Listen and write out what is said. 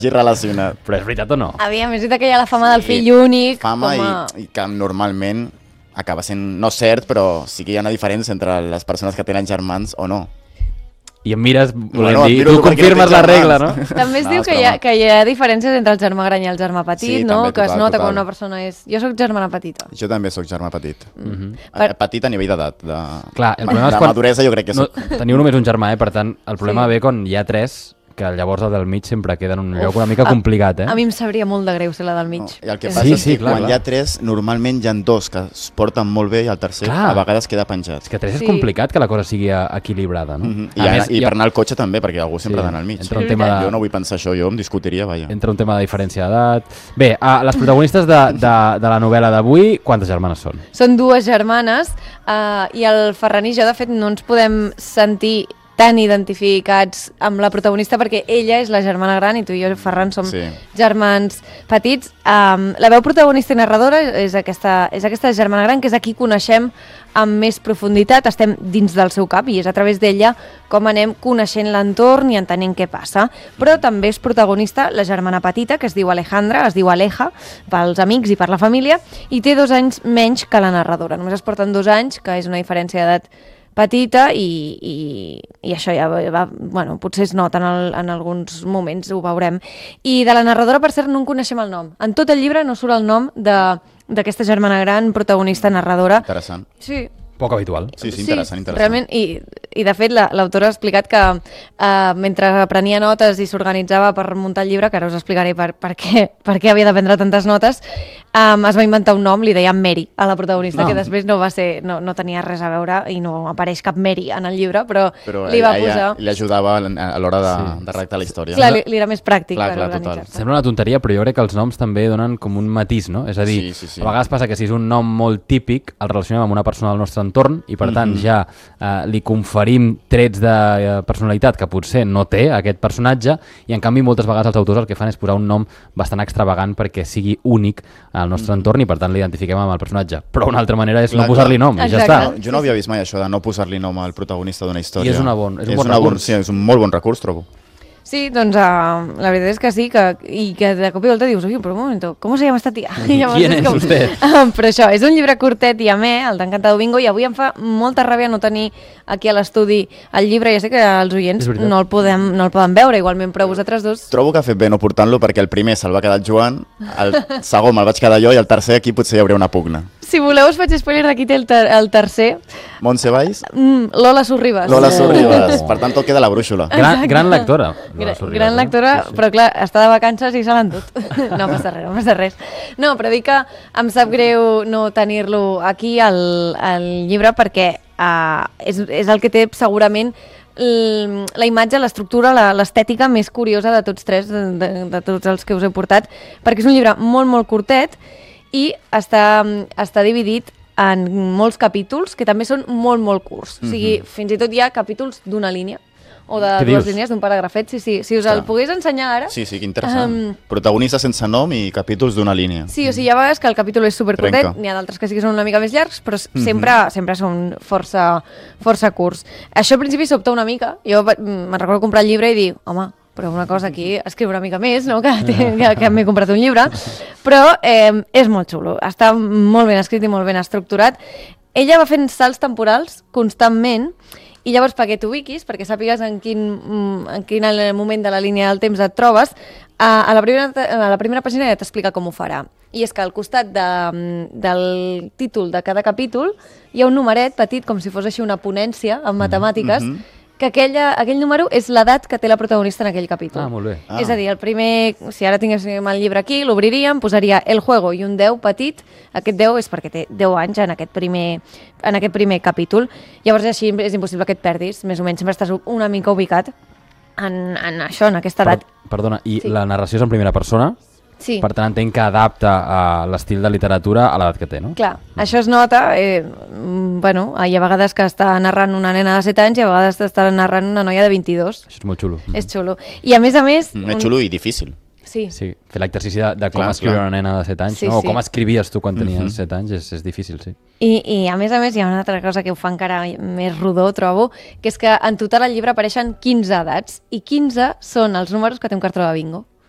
relacionat. Però és veritat o no? Aviam, és veritat que hi ha la fama del fill únic. Fama i que normalment acaba sent, no cert, però sí que hi ha una diferència entre les persones que tenen germans o no. I em mires, volem Bueno, dir, miro tu perquè no confirmes tens la regla, no? germans. També es diu que hi ha diferències entre el germà gran i el germà petit, Sí, no? també, Que es total, nota total. quan una persona és... Jo sóc germana petita. Jo també sóc germà petit. Per- Petit a nivell d'edat. Clar, el problema és de quan... maduresa jo crec que No, soc. teniu només un germà, per tant, el problema ve quan hi ha tres, que llavors el del mig sempre queda en un lloc una mica complicat, A mi em sabria molt de greu ser la del mig. No, i el que És passa Sí, és sí, que clar, quan clar. hi ha tres, normalment hi ha dos que es porten molt bé i el tercer Clar. a vegades queda penjat. És que tres Sí. és complicat que la cosa sigui equilibrada, no? I per anar al cotxe també, perquè algú sempre ha d'anar al mig. Entra un tema de... Jo no vull pensar això, jo em discutiria, vaja. Entra un tema de diferència d'edat... Bé, les protagonistes de la novel·la d'avui, quantes germanes són? Són dues germanes i el Ferran i jo, de fet, no ens podem sentir tan identificats amb la protagonista perquè ella és la germana gran i tu i jo, Ferran, som germans petits. La veu protagonista i narradora és aquesta germana gran, que és a qui coneixem amb més profunditat, estem dins del seu cap i és a través d'ella com anem coneixent l'entorn i entenent què passa. Però també és protagonista la germana petita, que es diu Alejandra, es diu Aleja, pels amics i per la família, i té 2 anys menys que la narradora. Només es porten 2 anys, que és una diferència d'edat petita i això ja va, bueno, potser es nota en alguns moments, ho veurem. I de la narradora, per cert, no en coneixem el nom. En tot el llibre no surt el nom d'aquesta germana gran, protagonista, narradora. Interessant. Sí. Poc habitual. Sí, interessant. Realment, i de fet l'autora ha explicat que mentre prenia notes i s'organitzava per muntar el llibre, que ara us explicaré per què havia de prendre tantes notes, es va inventar un nom, li deia Mary a la protagonista, que després no tenia res a veure i no apareix cap Mary en el llibre, però li va posar... Li ajudava a l'hora de redactar la història. Clar, li era més pràctic per total. organitzar-se. Sembla una tonteria, però jo crec que els noms també donen com un matís, no? És a dir, a vegades passa que si és un nom molt típic, el relacionem amb una persona del nostre entorn i per tant ja li conferim trets de personalitat que potser no té aquest personatge i en canvi moltes vegades els autors el que fan és posar un nom bastant extravagant perquè sigui únic al nostre entorn i per tant l'identifiquem amb el personatge. Però una altra manera és no posar-li nom i ja està. Jo no havia vist mai això de no posar-li nom al protagonista d'una història. I és un bon recurs. Sí, és un molt bon recurs, trobo. Sí, doncs la veritat és que sí, i que de cop i volta dius, però un moment, ¿cómo se llama esta tía? ¿Quién es usted? Però això, és un llibre curtet i amè, el d'Encantado Bingo, i avui em fa molta ràbia no tenir aquí a l'estudi el llibre, ja sé que els oients no el poden veure igualment, però vosaltres dos... Trobo que ha fet bé no portant-lo perquè el primer se'l va quedar el Joan, el segon me'l vaig quedar jo i el tercer aquí potser hi hauria una pugna. Si voleu us faig spoiler d'aquí té el tercer. Montse Valls? Lola Sorribas. Lola Sorribas. Per tant, tot queda a la brúixola. Gran lectora. Gran lectora, però clar, està de vacances i se l'han dut. No passa res. No, però dic que em sap greu no tenir-lo aquí al llibre perquè és el que té segurament la imatge, l'estructura, l'estètica més curiosa de tots tres, de tots els que us he portat, perquè és un llibre molt, molt curtet i està dividit en molts capítols que també són molt, molt curts. O sigui, fins i tot hi ha capítols d'una línia o de dues línies, d'un paràgrafet. Sí. Si us el pogués ensenyar ara... Sí, que interessant. Protagonista sense nom i capítols d'una línia. Sí, o sigui, hi ha vegades que el capítol és supercurtet, n'hi ha d'altres que sí que són una mica més llargs, però sempre són força curts. Això al principi sobta una mica. Jo me'n recordo comprar el llibre i dir, home, però una cosa aquí, escriure una mica més, no? que m'he comprat un llibre, però és molt xulo, està molt ben escrit i molt ben estructurat. Ella va fent salts temporals constantment i llavors perquè t'ubiquis, perquè sàpigues en quin moment de la línia del temps et trobes, a la primera pàgina ja t'explica com ho farà. I és que al costat del títol de cada capítol hi ha un numeret petit, com si fos així una ponència en matemàtiques, que aquell número és l'edat que té la protagonista en aquell capítol. Molt bé. És a dir, el primer, si ara tinguéssim el llibre aquí, l'obriríem, posaria el juego i un 10 petit. Aquest 10 és perquè té 10 anys en aquest primer capítol. Llavors així és impossible que et perdis, més o menys sempre estàs una mica ubicat en això, en aquesta edat. Perdona, i la narració és en primera persona? Sí. Per tant, entenc que adapta l'estil de literatura a l'edat que té, no? Clar, això es nota, hi ha vegades que està narrant una nena de 7 anys i a vegades està narrant una noia de 22. Això és molt xulo. És xulo. I a més... És xulo i difícil. Sí, fer l'exercici de com escriure una nena de 7 anys, o com escrivies tu quan tenies 7 anys, és difícil, sí. I a més hi ha una altra cosa que ho fa encara més rodó, trobo, que és que en total al llibre apareixen 15 edats, i 15 són els números que té un cartró de bingo.